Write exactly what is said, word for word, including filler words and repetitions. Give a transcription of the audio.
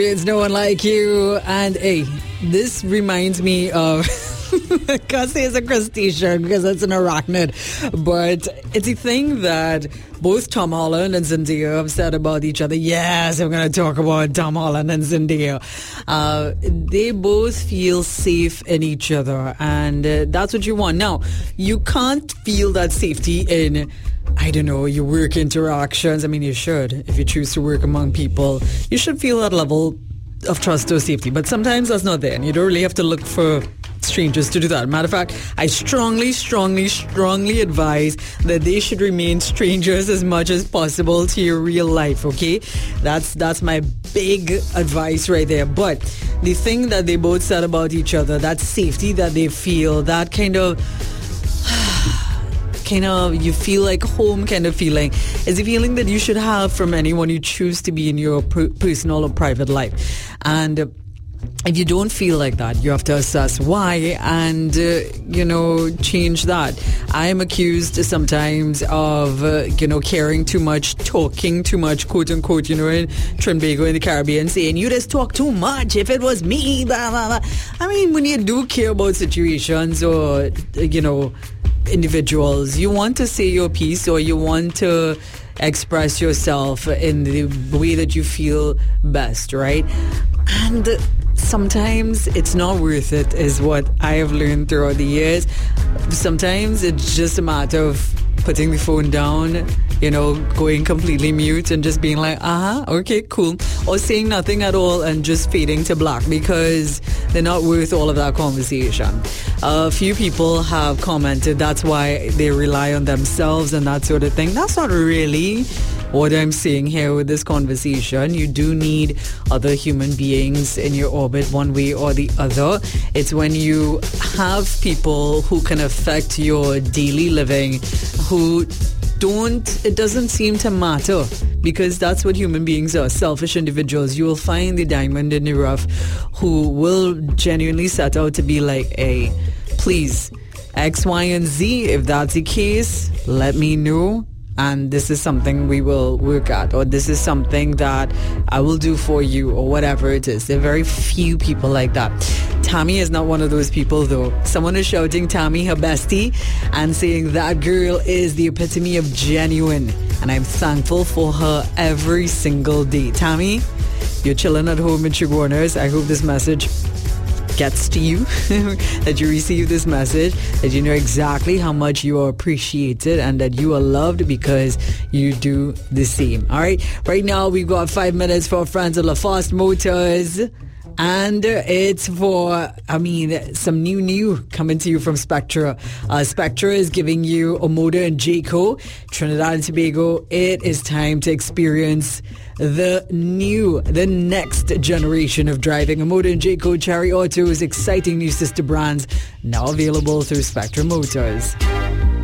It's No One Like You. And hey, this reminds me of I can't say it's a crustacean because it's an arachnid, but it's a thing that both Tom Holland and Zendaya have said about each other. Yes, I'm going to talk about Tom Holland and Zendaya. Uh, they both feel safe in each other, and uh, that's what you want. Now, you can't feel that safety in, I don't know, your work interactions. I mean, you should. If you choose to work among people, you should feel that level of trust or safety. But sometimes that's not there, and you don't really have to look for strangers to do that. Matter of fact, I strongly, strongly, strongly advise that they should remain strangers as much as possible to your real life, okay? That's that's my big advice right there. But the thing that they both said about each other, that safety that they feel, that kind of kind of you feel like home kind of feeling, is a feeling that you should have from anyone you choose to be in your per- personal or private life. And uh, if you don't feel like that, you have to assess why and, uh, you know, change that. I am accused sometimes of, uh, you know, caring too much, talking too much, quote unquote, you know, in Trinbago in the Caribbean, saying, you just talk too much. If it was me, blah, blah, blah. I mean, when you do care about situations or, you know, individuals, you want to say your piece or you want to express yourself in the way that you feel best, right? And sometimes it's not worth it, is what I have learned throughout the years. Sometimes it's just a matter of putting the phone down, you know, going completely mute and just being like, uh-huh, okay, cool. Or saying nothing at all and just fading to black because they're not worth all of that conversation. A few people have commented that's why they rely on themselves and that sort of thing. That's not really what I'm saying here with this conversation. You do need other human beings in your orbit one way or the other. It's when you have people who can affect your daily living, who don't, it doesn't seem to matter, because that's what human beings are, selfish individuals. You will find the diamond in the rough who will genuinely set out to be like, hey, please, X, Y, and Z, if that's the case, let me know. And this is something we will work at, or this is something that I will do for you, or whatever it is. There are very few people like that. Tammy is not one of those people, though. Someone is shouting Tammy her bestie and saying that girl is the epitome of genuine, and I'm thankful for her every single day. Tammy, you're chilling at home in Chaguanas. I hope this message gets to you, that you receive this message, that you know exactly how much you are appreciated and that you are loved because you do the same. All right, right now we've got five minutes for friends of LaFosse Motors, and it's for, I mean, some new new coming to you from Spectra. Uh, Spectra is giving you a motor in Jayco, Trinidad and Tobago. It is time to experience the new, the next generation of driving. A motor in Jayco, Cherry Autos, exciting new sister brands now available through Spectra Motors.